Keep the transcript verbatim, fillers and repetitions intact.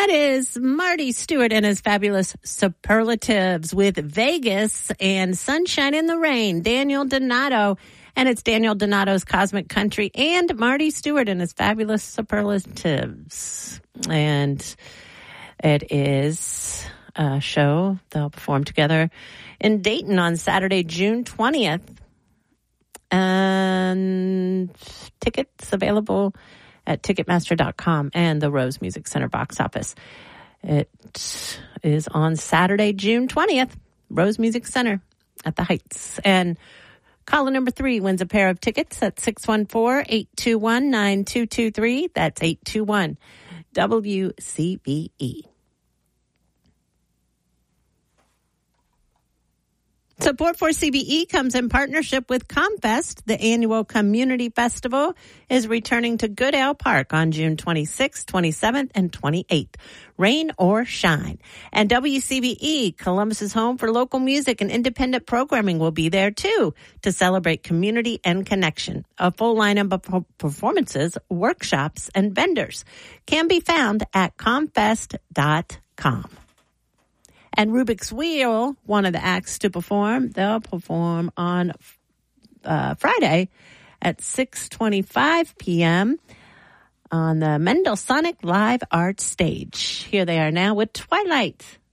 That is Marty Stewart and his fabulous superlatives with Vegas and Sunshine in the Rain. Daniel Donato, and it's Daniel Donato's Cosmic Country and Marty Stewart and his fabulous superlatives. And it is a show they'll perform together in Dayton on Saturday, June twentieth. And tickets available at Ticketmaster dot com and the Rose Music Center box office. It is on Saturday, June twentieth, Rose Music Center at the Heights. And caller number three wins a pair of tickets at six one four, eight two one, nine two two three. That's eight two one W C B E. Support for C B E comes in partnership with ComFest. The annual community festival is returning to Goodale Park on June twenty-sixth, twenty-seventh, and twenty-eighth. Rain or shine. And W C B E, Columbus's home for local music and independent programming, will be there too to celebrate community and connection. A full lineup of performances, workshops, and vendors can be found at comfest dot com. And Rubik's Wheel, one of the acts to perform, they'll perform on uh, Friday at six twenty-five p.m. on the Mendelsonic Live Art Stage. Here they are now with Twilight.